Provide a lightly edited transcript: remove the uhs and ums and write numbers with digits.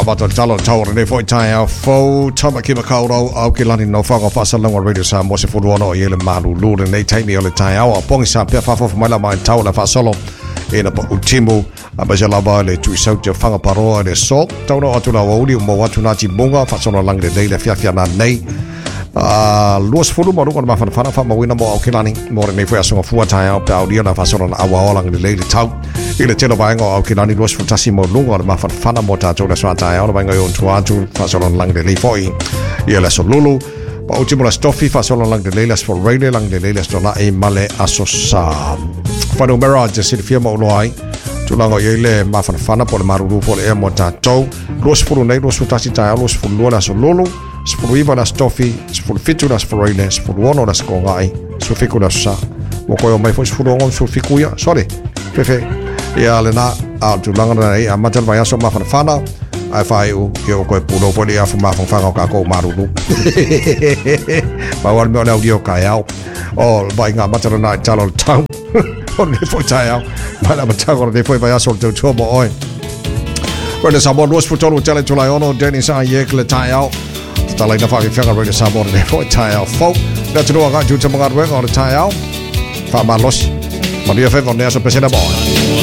bato talo tau ne foi tai au fo tama ki makauro au ki lani no fa fa sa longa radio sa mo se fu no yele malu lu ne tai mi ole tai au pongi sa pe fa fa mai la mai tau la fa solo e na ultimo ba ja la ba le tu sa te fa paro le so tau no atu la uli mo watu na ti bonga fa solo lang le le fia na nei luas fulu mo ko ma fa mo wina mo au ki lani mo ne foi aso fu tai au pa audio na fa solo na awa lang le tau ile telo ba ngo au ki lani luas fantasimo lungo ma fa na mo ta to la sa tai au ba ngo yon tuatu fa solo lang le foi ia la solulu pa ultimo la stoffi fa solo lang le las for radio lang le las to la e male asosa fa numero je si fia mo loai tu lango ile ma fa por maruru por e mo ta to luas fulu nei luas fantasi tai au luas fulu la solulu spulu iva la stoffi spulu fitu la for radio spulu ono la skongai su fiku la sa mo ko mai fo spulu on su fiku ya sorry pefe ia le na a tu langa nei a matal vai aso ma fana ai fai u ke o ko pulo po dia fu ma fa ka ko marulu ma wal me audio ka ya o vai nga matal na chalo tau on le fo tai au ma la matal le fo vai aso tu chobo oi Rede sabor luas futolo tele tulai ono deni sa ye kle tai au talai na fa ke fanga rede sabor le fo tai au fo da tu ga ju te mga rwe on tai au fa ma los ma dia fe von ne so pesena bo